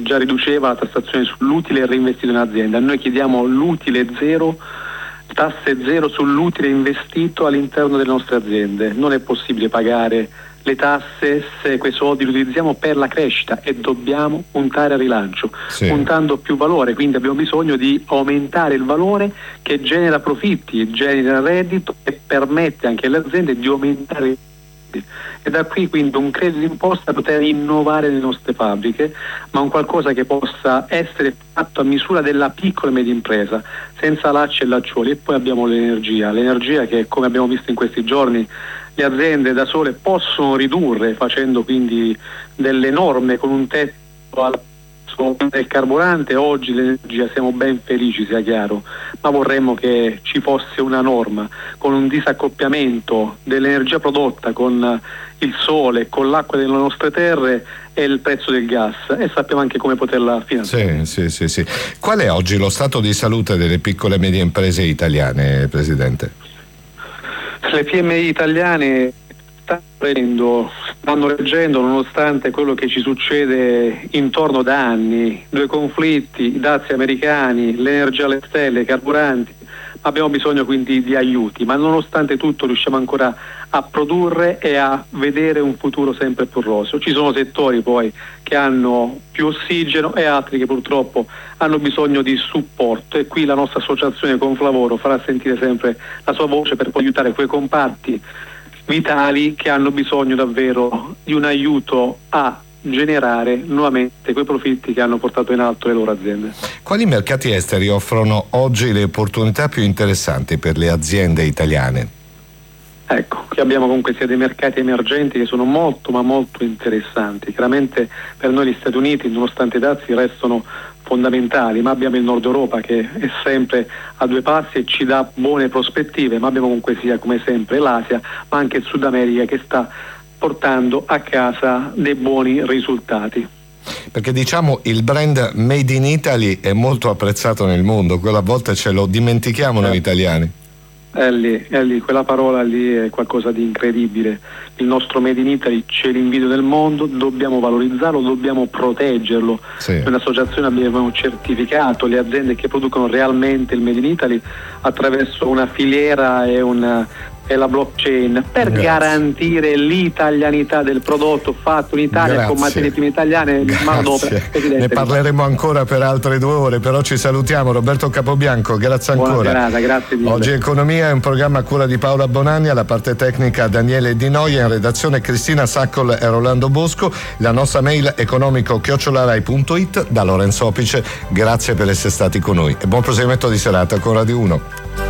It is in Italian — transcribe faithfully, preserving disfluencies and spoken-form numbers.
già riduceva la tassazione sull'utile reinvestito in azienda. Noi chiediamo l'utile zero, tasse zero sull'utile investito all'interno delle nostre aziende. Non è possibile pagare le tasse se quei soldi li utilizziamo per la crescita e dobbiamo puntare al rilancio, sì. puntando più valore, quindi abbiamo bisogno di aumentare il valore che genera profitti, genera reddito e permette anche alle aziende di aumentare i e da qui quindi un credito d'imposta per poter innovare le nostre fabbriche, ma un qualcosa che possa essere fatto a misura della piccola e media impresa, senza lacci e lacciuoli. E poi abbiamo l'energia, l'energia che, come abbiamo visto in questi giorni, le aziende da sole possono ridurre facendo quindi delle norme con un tetto al del carburante. Oggi l'energia siamo ben felici, sia chiaro, ma vorremmo che ci fosse una norma con un disaccoppiamento dell'energia prodotta con il sole, con l'acqua delle nostre terre e il prezzo del gas, e sappiamo anche come poterla finanziare. Sì, sì, sì, sì. Qual è oggi lo stato di salute delle piccole e medie imprese italiane, Presidente? Le P M I italiane stanno, stanno reggendo nonostante quello che ci succede intorno da anni, due conflitti, i dazi americani, l'energia alle stelle, i carburanti. Abbiamo bisogno quindi di aiuti, ma nonostante tutto riusciamo ancora a produrre e a vedere un futuro sempre più roseo. Ci sono settori poi che hanno più ossigeno e altri che purtroppo hanno bisogno di supporto, e qui la nostra associazione Conflavoro farà sentire sempre la sua voce per poi aiutare quei comparti vitali che hanno bisogno davvero di un aiuto a generare nuovamente quei profitti che hanno portato in alto le loro aziende. Quali mercati esteri offrono oggi le opportunità più interessanti per le aziende italiane? Ecco, qui abbiamo comunque sia dei mercati emergenti che sono molto ma molto interessanti. Chiaramente per noi gli Stati Uniti, nonostante i dazi, restano fondamentali, ma abbiamo il Nord Europa che è sempre a due passi e ci dà buone prospettive, ma abbiamo comunque sia come sempre l'Asia, ma anche il Sud America che sta portando a casa dei buoni risultati. Perché diciamo il brand Made in Italy è molto apprezzato nel mondo, quello a volte ce lo dimentichiamo noi italiani. È lì, è lì, quella parola lì è qualcosa di incredibile. Il nostro Made in Italy c'è l'invidio del mondo, dobbiamo valorizzarlo, dobbiamo proteggerlo. Sì. Nell'associazione abbiamo certificato le aziende che producono realmente il Made in Italy attraverso una filiera e una e la blockchain per Grazie. garantire l'italianità del prodotto fatto in Italia. Grazie. Con materie prime italiane. Manodopera. Ne parleremo ancora per altre due ore, però ci salutiamo. Roberto Capobianco, grazie ancora. Buona serata, grazie mille. Oggi Economia è un programma a cura di Paola Bonanni, alla parte tecnica Daniele Di Noia, in redazione Cristina Saccol e Rolando Bosco. La nostra mail economico chiocciola rai punto it. Da Lorenzo Opice, grazie per essere stati con noi e buon proseguimento di serata con Radio uno.